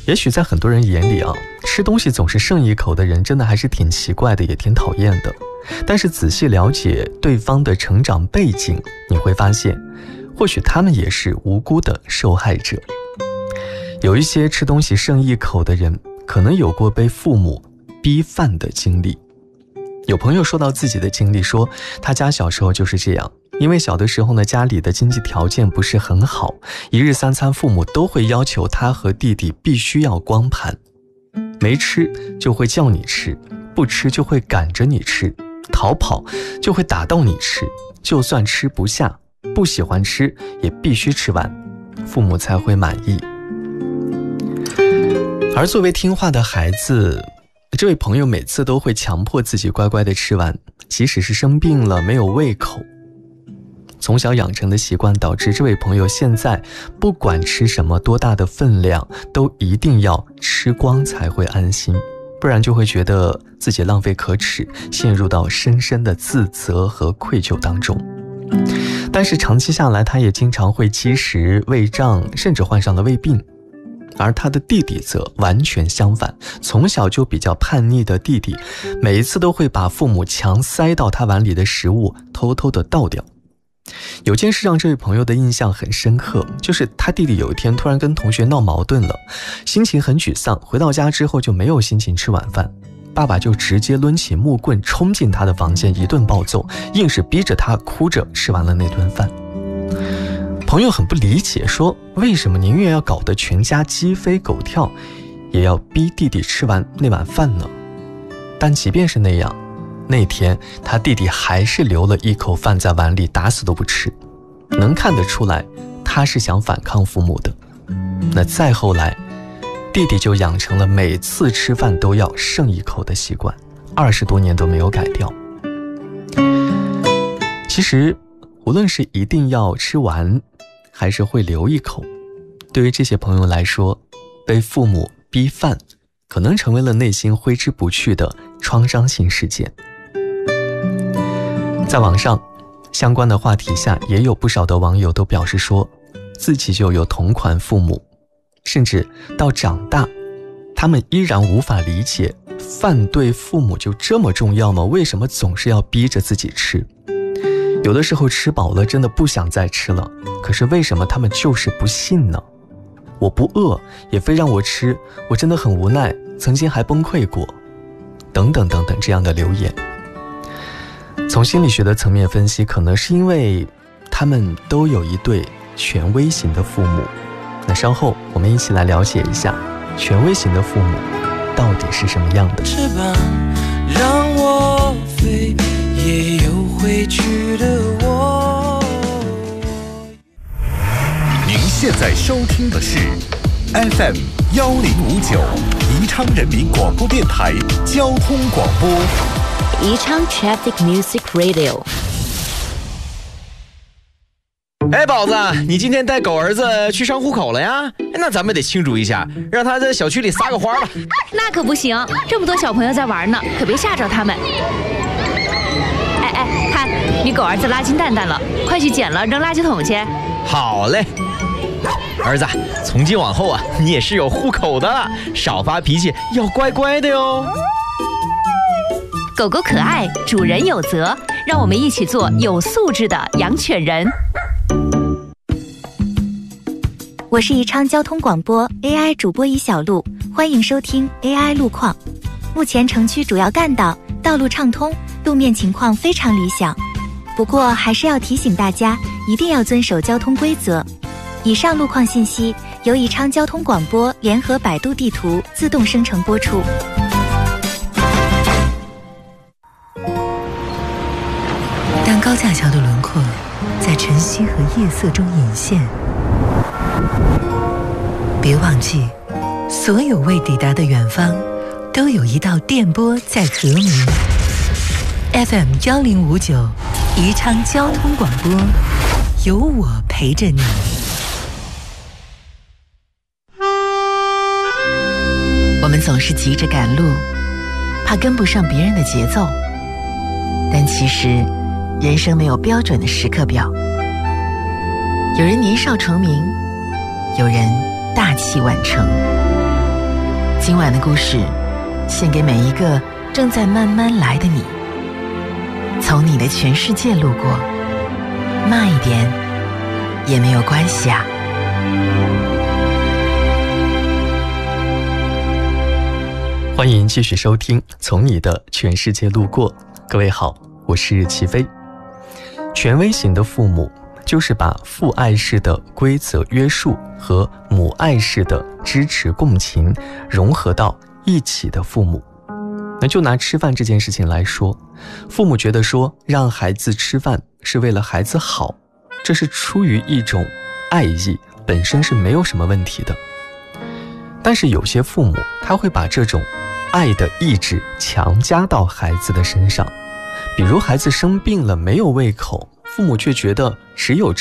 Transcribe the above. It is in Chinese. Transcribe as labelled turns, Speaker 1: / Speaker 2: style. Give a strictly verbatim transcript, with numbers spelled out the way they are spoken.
Speaker 1: 也许在很多人眼里啊，吃东西总是剩一口的人真的还是挺奇怪的，也挺讨厌的。但是仔细了解对方的成长背景，你会发现或许他们也是无辜的受害者。有一些吃东西剩一口的人，可能有过被父母逼饭的经历。有朋友说到自己的经历，说他家小时候就是这样，因为小的时候呢，家里的经济条件不是很好，一日三餐父母都会要求他和弟弟必须要光盘，没吃就会叫你吃，不吃就会赶着你吃，逃跑就会打到你吃，就算吃不下，不喜欢吃也必须吃完，父母才会满意。而作为听话的孩子，这位朋友每次都会强迫自己乖乖地吃完，即使是生病了没有胃口。从小养成的习惯导致这位朋友现在不管吃什么多大的分量，都一定要吃光才会安心，不然就会觉得自己浪费可耻，陷入到深深的自责和愧疚当中。但是长期下来，他也经常会积食、胃胀，甚至患上了胃病。而他的弟弟则完全相反，从小就比较叛逆的弟弟，每一次都会把父母强塞到他碗里的食物偷偷的倒掉。有件事让这位朋友的印象很深刻，就是他弟弟有一天突然跟同学闹矛盾了，心情很沮丧，回到家之后就没有心情吃晚饭，爸爸就直接抡起木棍冲进他的房间，一顿暴揍，硬是逼着他哭着吃完了那顿饭。朋友很不理解，说为什么宁愿要搞得全家鸡飞狗跳，也要逼弟弟吃完那碗饭呢？但即便是那样，那天他弟弟还是留了一口饭在碗里，打死都不吃。能看得出来他是想反抗父母的。那再后来，弟弟就养成了每次吃饭都要剩一口的习惯，二十多年都没有改掉。其实无论是一定要吃完还是会留一口，对于这些朋友来说，被父母逼饭可能成为了内心挥之不去的创伤性事件。在网上相关的话题下，也有不少的网友都表示说自己就有同款父母，甚至到长大他们依然无法理解，饭对父母就这么重要吗？为什么总是要逼着自己吃？有的时候吃饱了真的不想再吃了，可是为什么他们就是不信呢？我不饿也非让我吃，我真的很无奈，曾经还崩溃过，等等等等这样的留言。从心理学的层面分析，可能是因为他们都有一对权威型的父母。那稍后我们一起来了解一下权威型的父母到底是什么样的。
Speaker 2: 翅膀让我飞，也有回去的我。
Speaker 3: 您现在收听的是 F M 一零五九宜昌人民广播电台交通广播，
Speaker 4: 宜昌 Traffic Music Radio。
Speaker 5: 哎，宝子，你今天带狗儿子去上户口了呀？那咱们得庆祝一下，让他在小区里撒个花吧。
Speaker 6: 那可不行，这么多小朋友在玩呢，可别吓着他们。哎哎，看你狗儿子拉金蛋蛋了，快去捡了扔垃圾桶去。
Speaker 5: 好嘞，儿子，从今往后啊，你也是有户口的了，少发脾气，要乖乖的哟。
Speaker 6: 狗狗可爱，主人有责，让我们一起做有素质的养犬人。
Speaker 7: 我是宜昌交通广播 A I 主播宜小璐，欢迎收听 A I 路况。目前城区主要干道道路畅通，路面情况非常理想，不过还是要提醒大家一定要遵守交通规则。以上路况信息由宜昌交通广播联合百度地图自动生成播出。
Speaker 8: 当高架桥的轮廓在晨曦和夜色中隐现，别忘记，所有未抵达的远方，都有一道电波在和鸣。F M 一零五九，宜昌交通广播，有我陪着你。我们总是急着赶路，怕跟不上别人的节奏，但其实人生没有标准的时刻表。有人年少成名，有人大器晚成。 今晚的故事献给每一个正在慢慢来的你，从你的全世界路过，慢一点也没有关系啊。
Speaker 1: 欢迎继续收听《从你的全世界路过》。各位好，我是齐飞。权威型的父母就是把父爱式的规则约束和母爱式的支持共情融合到一起的父母。那就拿吃饭这件事情来说，父母觉得说让孩子吃饭是为了孩子好，这是出于一种爱意，本身是没有什么问题的。但是有些父母他会把这种爱的意志强加到孩子的身上，比如孩子生病了没有胃口，父母却觉得只有